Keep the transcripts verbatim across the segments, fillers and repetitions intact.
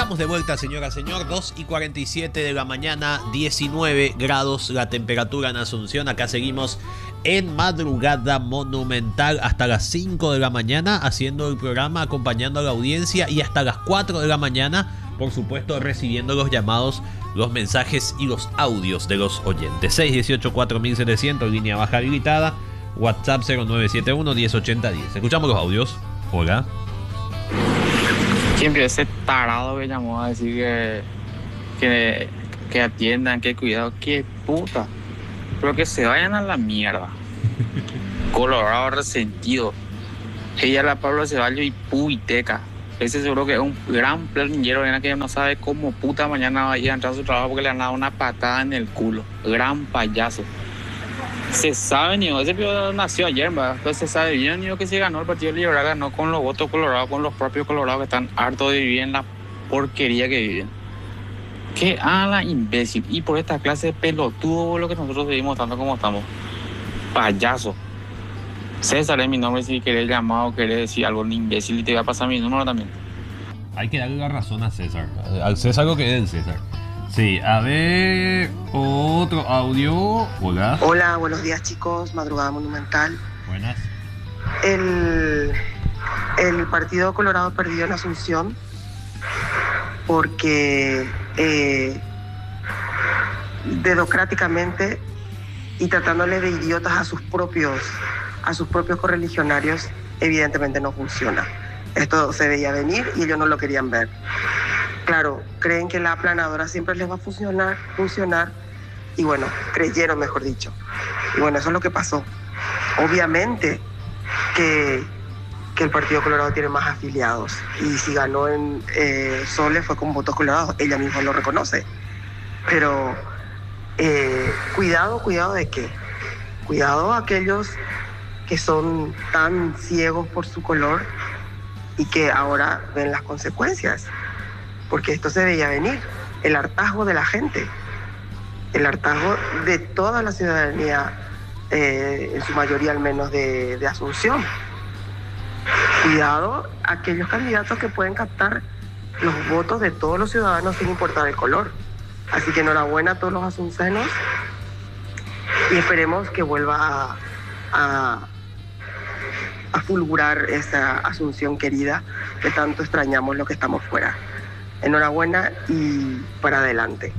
Estamos de vuelta, señora, señor. dos y cuarenta y siete de la mañana, diecinueve grados la temperatura en Asunción. Acá seguimos en Madrugada Monumental hasta las cinco de la mañana haciendo el programa, acompañando a la audiencia, y hasta las cuatro de la mañana, por supuesto, recibiendo los llamados, los mensajes y los audios de los oyentes. seis dieciocho cuatro mil setecientos, línea baja habilitada. WhatsApp cero nueve siete uno, diez ochenta, diez. Escuchamos los audios. Hola. Siempre ese tarado que llamó a decir que, que, que atiendan, que cuidado, que puta. Pero que se vayan a la mierda. Colorado resentido. Ella, la Pablo Ceballos y Puiteca. Ese seguro que es un gran planillero que no sabe cómo puta mañana va a ir a entrar a su trabajo porque le han dado una patada en el culo. Gran payaso. Se sabe, ni ese pido nació ayer, ¿verdad? Entonces se sabe bien, ni que se ganó el Partido Liberal, ganó con los votos colorados, con los propios colorados que están hartos de vivir en la porquería que viven. Qué ala imbécil. Y por esta clase de pelotudo lo que nosotros seguimos tanto como estamos. Payaso. César es mi nombre, si querés llamar o querés decir algo imbécil, y te voy a pasar mi número también. Hay que darle la razón a César. Al César lo que es del César. Sí, a ver, otro audio. Hola. Hola, buenos días, chicos. Madrugada Monumental. Buenas. El, el Partido Colorado perdió en Asunción porque eh, dedocráticamente y tratándole de idiotas a sus propios, a sus propios correligionarios, evidentemente no funciona. Esto se veía venir y ellos no lo querían ver. Claro, creen que la aplanadora siempre les va a funcionar, funcionar, y bueno, creyeron, mejor dicho. Y bueno, eso es lo que pasó. Obviamente que, que el Partido Colorado tiene más afiliados, y si ganó en eh, Sole fue con votos colorados, ella misma lo reconoce. Pero eh, cuidado, cuidado de qué. Cuidado a aquellos que son tan ciegos por su color y que ahora ven las consecuencias. Porque esto se veía venir, el hartazgo de la gente, el hartazgo de toda la ciudadanía, eh, en su mayoría al menos de, de Asunción. Cuidado a aquellos candidatos que pueden captar los votos de todos los ciudadanos sin importar el color. Así que enhorabuena a todos los asuncenos y esperemos que vuelva a, a, a fulgurar esa Asunción querida que tanto extrañamos los que estamos fuera. Enhorabuena y para adelante.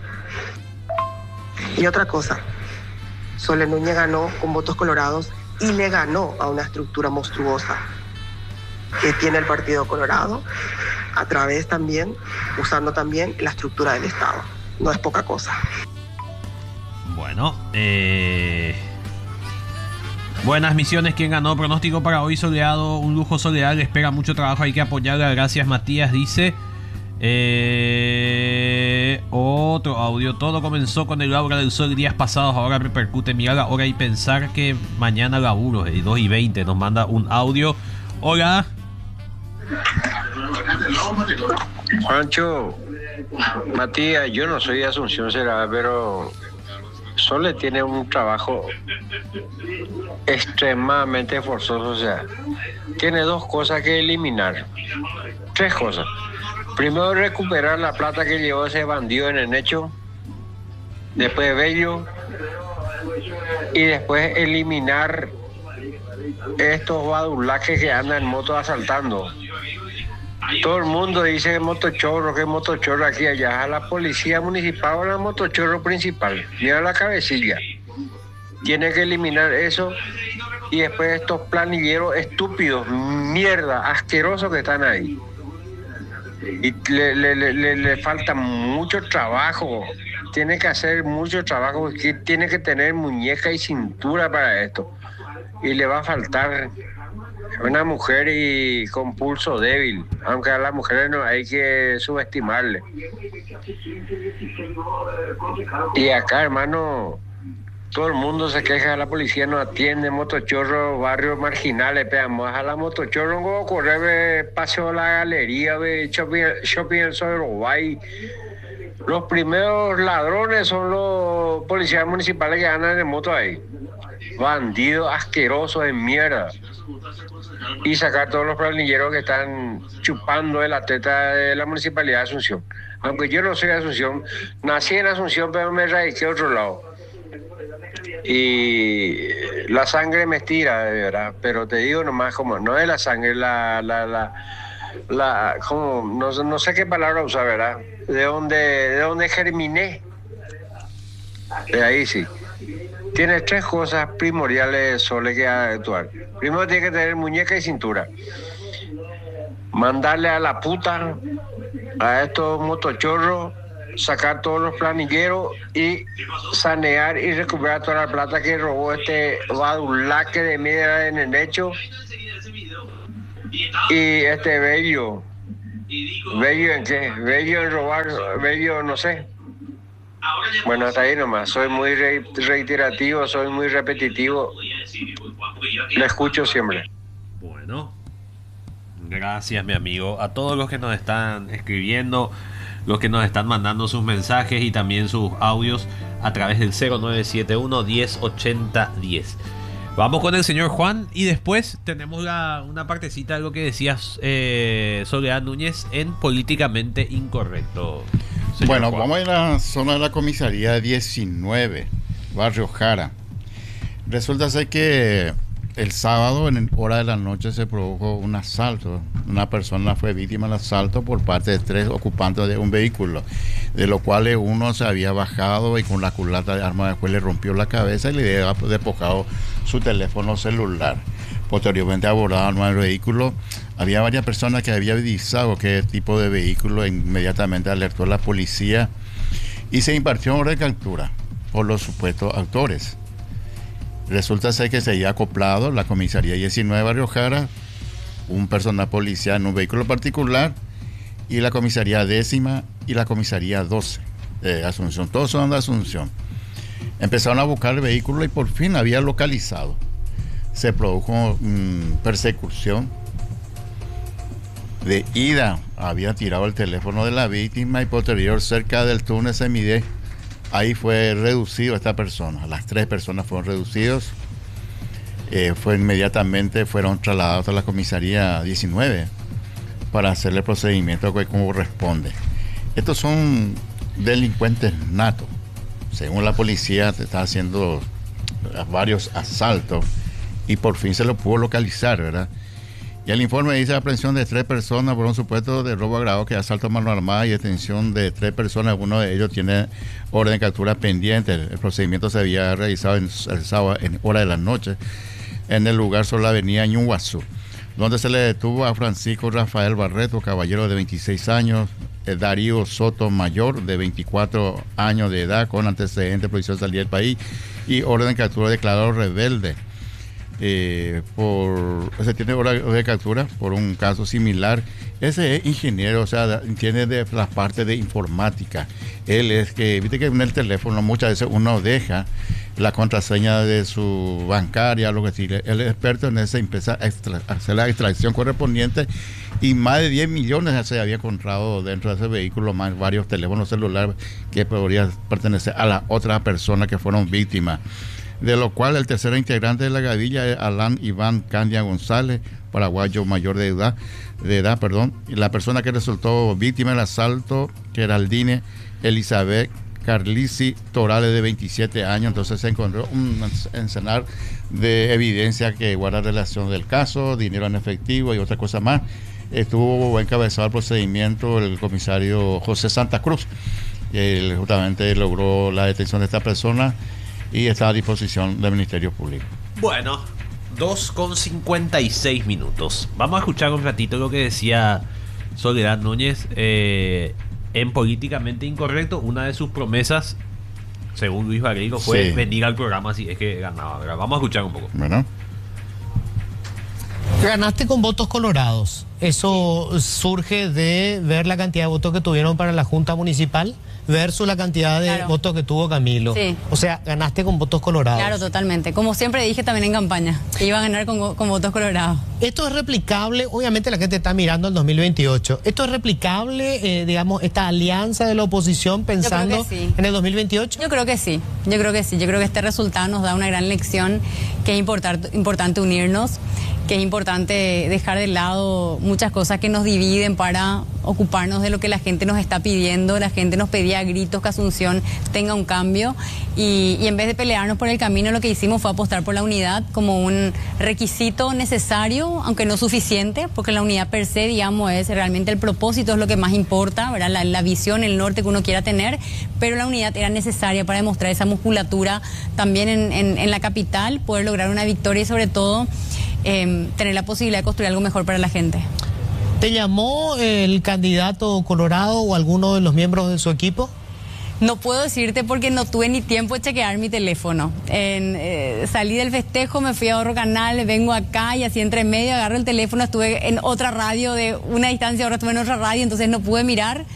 Y otra cosa, Sole Núñez ganó con votos colorados y le ganó a una estructura monstruosa que tiene el Partido Colorado, a través también, usando también la estructura del Estado. No es poca cosa. Bueno, eh... buenas Misiones, quien ganó. Pronóstico para hoy soleado, un lujo soleado, espera mucho trabajo, hay que apoyarla. Gracias, Matías, dice. Eh, otro audio. Todo comenzó con el Laura del Sol días pasados, ahora repercute. Mirar la hora y pensar que mañana laburo. eh, dos y veinte nos manda un audio. Hola. Juancho, Matías, yo no soy de Asunción, será, pero Sole tiene un trabajo extremadamente forzoso. O sea, tiene dos cosas que eliminar. Tres cosas. Primero, recuperar la plata que llevó ese bandido en el hecho. Después, Bello. Y después, eliminar estos badulaques que andan en moto asaltando. Todo el mundo dice motochorro, que motochorro aquí y allá. A la policía municipal o la motochorro principal. Mira la cabecilla. Tiene que eliminar eso. Y después estos planilleros estúpidos, mierda, asquerosos que están ahí. Y le, le, le, le falta mucho trabajo. Tiene que hacer mucho trabajo. Tiene que tener muñeca y cintura para esto. Y le va a faltar una mujer y con pulso débil, aunque a las mujeres no hay que subestimarle. Y acá, hermano, todo el mundo se queja de la policía, no atiende, motochorro, barrios marginales, pegamos a la motochorro, no correr paseo a la galería, ve, shopping, shopping sobre Uruguay. Los primeros ladrones son los policías municipales que andan en moto ahí. bandido asqueroso de mierda, y sacar todos los planilleros que están chupando de la teta de la Municipalidad de Asunción. Aunque yo no soy de Asunción, nací en Asunción, pero me radiqué a otro lado. Y la sangre me estira, de verdad, pero te digo nomás como, no es la sangre, la, la, la, la como, no, no sé qué palabra usar, ¿verdad? De donde, de donde germiné. De ahí sí. Tiene tres cosas primordiales, Sole, que actuar. Primero tiene que tener muñeca y cintura. Mandarle a la puta a estos motochorros, sacar todos los planilleros y sanear y recuperar toda la plata que robó este badulaque de mierda en el hecho. Y este Bello. ¿Bello en qué? Bello en robar, Bello no sé. Bueno, hasta ahí nomás. Soy muy re- reiterativo, soy muy repetitivo. Lo escucho siempre. Bueno, gracias, mi amigo. A todos los que nos están escribiendo, los que nos están mandando sus mensajes y también sus audios a través del cero nueve siete uno, diez, ochenta, diez. Vamos con el señor Juan y después tenemos la, una partecita de lo que decías, eh, Soledad Núñez, en Políticamente Incorrecto. Señor Bueno, Juan. vamos a ir a la zona de la comisaría diecinueve, Barrio Jara. Resulta ser que el sábado, en hora de la noche, se produjo un asalto. Una persona fue víctima del asalto por parte de tres ocupantes de un vehículo, de los cuales uno se había bajado y con la culata de arma de fuego le rompió la cabeza y le había despojado su teléfono celular. Posteriormente abordaron el vehículo. Había varias personas que habían avisado qué tipo de vehículo, e inmediatamente alertó a la policía y se impartió orden de captura por los supuestos autores. Resulta ser que se había acoplado la comisaría diecinueve de Barrio Jara, un personal policial en un vehículo particular, y la comisaría décima y la comisaría doce de Asunción. Todos son de Asunción. Empezaron a buscar el vehículo y por fin había localizado. Se produjo mmm, persecución de ida. Había tirado el teléfono de la víctima y posterior cerca del túnel Semidé. Ahí fue reducido esta persona. Las tres personas fueron reducidos. Eh, fue inmediatamente fueron trasladados a la comisaría diecinueve para hacerle el procedimiento que como corresponde. Estos son delincuentes natos. Según la policía, se está haciendo varios asaltos y por fin se lo pudo localizar, ¿verdad? Y el informe dice aprehensión de tres personas por un supuesto de robo agravado, que es asalto a mano armada y detención de tres personas. Uno de ellos tiene orden de captura pendiente. El procedimiento se había realizado en, el sábado en hora de la noche en el lugar sobre la avenida Ñuguazú, donde se le detuvo a Francisco Rafael Barreto, caballero de veintiséis años, eh, Darío Soto Mayor, de veinticuatro años de edad, con antecedentes de prohibición de salir del país y orden de captura declarado rebelde. Eh, por se tiene orden de captura por un caso similar. Ese es ingeniero, o sea, tiene de la parte de informática. Él es que, viste que en el teléfono muchas veces uno deja la contraseña de su bancaria, lo que sí. Él es experto en eso, empieza a, extra, a hacer la extracción correspondiente y más de diez millones se había encontrado dentro de ese vehículo, más varios teléfonos celulares que podrían pertenecer a las otras personas que fueron víctimas. De lo cual el tercer integrante de la gavilla es Alan Iván Candia González, paraguayo mayor de edad, de edad, perdón. Y la persona que resultó víctima del asalto, Geraldine Elizabeth Carlisi Torales, de veintisiete años. Entonces se encontró un encenar de evidencia que guarda relación del caso, dinero en efectivo y otra cosa más. Estuvo encabezado el procedimiento el comisario José Santa Cruz. Él justamente logró la detención de esta persona y está a disposición del Ministerio Público. Bueno, dos con cincuenta y seis minutos. Vamos a escuchar un ratito lo que decía Soledad Núñez. Eh, en Políticamente Incorrecto, una de sus promesas, según Luis Barrigo, fue Sí. venir al programa si es que ganaba, ¿verdad? Vamos a escuchar un poco. Bueno. Ganaste con votos colorados. ¿Eso surge de ver la cantidad de votos que tuvieron para la Junta Municipal versus la cantidad de Claro. votos que tuvo Camilo? Sí. O sea, ganaste con votos colorados. Claro, totalmente. Como siempre dije también en campaña, que iba a ganar con, con votos colorados. Esto es replicable, obviamente la gente está mirando el dos mil veintiocho. ¿Esto es replicable, eh, digamos, esta alianza de la oposición pensando sí. en el dos mil veintiocho? Yo creo que sí, yo creo que sí. Yo creo que este resultado nos da una gran lección, que es importar- importante unirnos, que es importante dejar de lado muchas cosas que nos dividen para ocuparnos de lo que la gente nos está pidiendo. La gente nos pedía a gritos que Asunción tenga un cambio y, y en vez de pelearnos por el camino, lo que hicimos fue apostar por la unidad como un requisito necesario, aunque no suficiente, porque la unidad per se, digamos, es realmente el propósito, es lo que más importa, ¿verdad? La, la visión, el norte que uno quiera tener, pero la unidad era necesaria para demostrar esa musculatura también en, en, en la capital, poder lograr una victoria y sobre todo eh, tener la posibilidad de construir algo mejor para la gente. ¿Te llamó el candidato colorado o alguno de los miembros de su equipo? No puedo decirte porque no tuve ni tiempo de chequear mi teléfono. En, eh, salí del festejo, me fui a otro canal, vengo acá y así entre medio agarro el teléfono, estuve en otra radio de una distancia, ahora estuve en otra radio, entonces no pude mirar.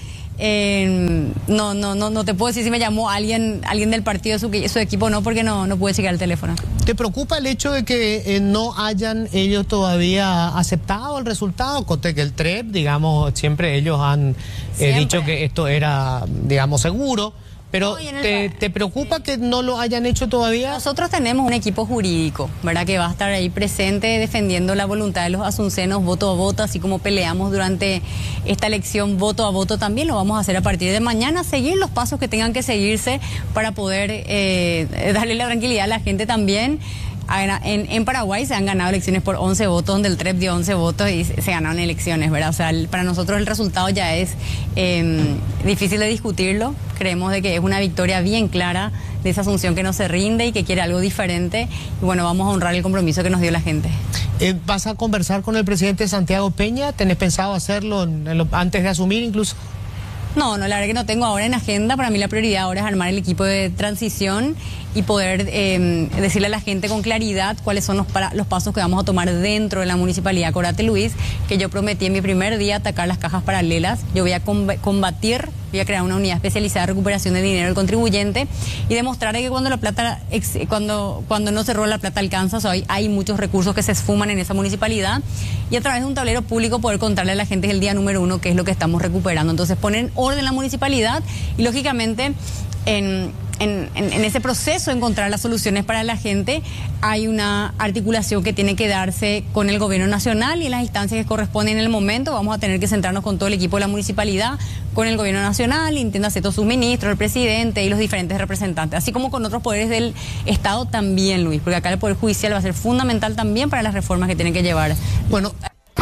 Eh, no, no, no, no te puedo decir si me llamó alguien, alguien del partido de su, su equipo, no, porque no, no pude chequear el teléfono. ¿Te preocupa el hecho de que eh, no hayan ellos todavía aceptado el resultado? Conté que el T R E P, digamos, siempre ellos han eh, Siempre. dicho que esto era, digamos, seguro, pero No, y en el- te, ¿te preocupa que no lo hayan hecho todavía? Nosotros tenemos un equipo jurídico, ¿verdad? Que va a estar ahí presente defendiendo la voluntad de los asuncenos voto a voto, así como peleamos durante esta elección voto a voto, también lo vamos a hacer a partir de mañana, seguir los pasos que tengan que seguirse para poder eh, darle la tranquilidad a la gente también. En, en Paraguay se han ganado elecciones por once votos, donde el T R E P dio once votos y se ganaron elecciones, ¿verdad? O sea, el- para nosotros el resultado ya es eh, difícil de discutirlo. Creemos de que es una victoria bien clara de esa Asunción que no se rinde y que quiere algo diferente. Y bueno, vamos a honrar el compromiso que nos dio la gente. Eh, ¿Vas a conversar con el presidente Santiago Peña? ¿Tenés pensado hacerlo en- en lo- antes de asumir incluso? No, no, la verdad que no tengo ahora en agenda. Para mí la prioridad ahora es armar el equipo de transición y poder eh, decirle a la gente con claridad cuáles son los, para, los pasos que vamos a tomar dentro de la Municipalidad Corate Luis, que yo prometí en mi primer día atacar las cajas paralelas. Yo voy a comb- combatir, voy a crear una unidad especializada de recuperación de dinero del contribuyente y demostrar que cuando la plata, ex- cuando, cuando no se roba la plata alcanza, o sea, hay, hay muchos recursos que se esfuman en esa municipalidad y a través de un tablero público poder contarle a la gente el día número uno qué es lo que estamos recuperando. Entonces poner en orden la municipalidad y lógicamente en, en, en, en ese proceso de encontrar las soluciones para la gente hay una articulación que tiene que darse con el gobierno nacional y en las instancias que corresponden en el momento. Vamos a tener que centrarnos con todo el equipo de la municipalidad, con el gobierno nacional, entiéndase todos sus ministros, el presidente y los diferentes representantes, así como con otros poderes del Estado también, Luis, porque acá el Poder Judicial va a ser fundamental también para las reformas que tienen que llevar. Bueno,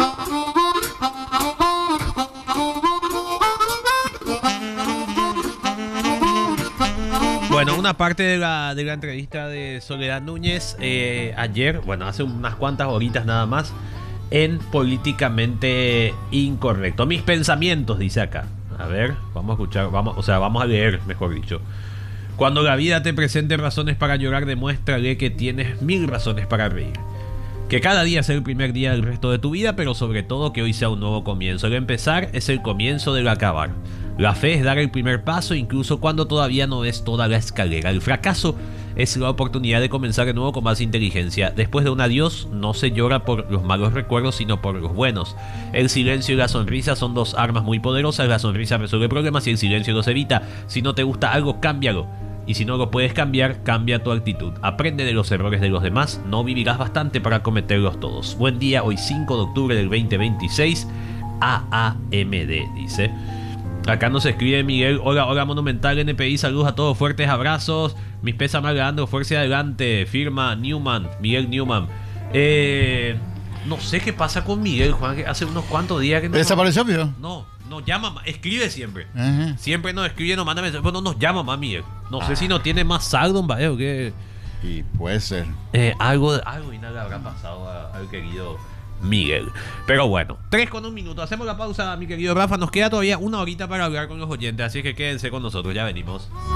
Bueno, una parte de la, de la entrevista de Soledad Núñez eh, ayer, bueno, hace unas cuantas horitas nada más, en Políticamente Incorrecto. Mis pensamientos, dice acá. A ver, vamos a escuchar, vamos, o sea, vamos a leer, mejor dicho. Cuando la vida te presente razones para llorar, demuéstrale que tienes mil razones para reír. Que cada día sea el primer día del resto de tu vida, pero sobre todo que hoy sea un nuevo comienzo. El empezar es el comienzo del acabar. La fe es dar el primer paso incluso cuando todavía no ves toda la escalera. El fracaso es la oportunidad de comenzar de nuevo con más inteligencia. Después de un adiós no se llora por los malos recuerdos sino por los buenos. El silencio y la sonrisa son dos armas muy poderosas. La sonrisa resuelve problemas y el silencio los evita. Si no te gusta algo, cámbialo. Y si no lo puedes cambiar, cambia tu actitud. Aprende de los errores de los demás. No vivirás bastante para cometerlos todos. Buen día, hoy cinco de octubre del veinte veintiséis. A A M D, dice. Acá nos escribe Miguel. Hola, hola Monumental N P I. Saludos a todos, fuertes abrazos. Mis pésames Leandro, fuerza y adelante. Firma Newman, Miguel Newman. Eh, no sé qué pasa con Miguel, Juan, que hace unos cuantos días que no... ¿Desapareció, Pío? No, nos llama, más, escribe siempre. Ajá. Siempre nos escribe, nos manda mensajes, pero no nos llama más Miguel. No sé si no tiene más saldo en Badeo que... Y puede ser. Eh, algo, algo y nada le habrá pasado a- al querido Miguel. Pero bueno, tres con un minuto. Hacemos la pausa, mi querido Rafa. Nos queda todavía una horita para hablar con los oyentes, así que quédense con nosotros, ya venimos.